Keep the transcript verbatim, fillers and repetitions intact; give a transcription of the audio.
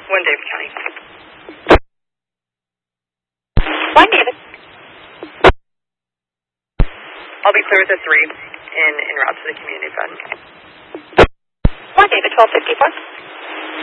One David County. One David. I'll be clear with a three in, in route to the community fund. One David, twelve fifty-four.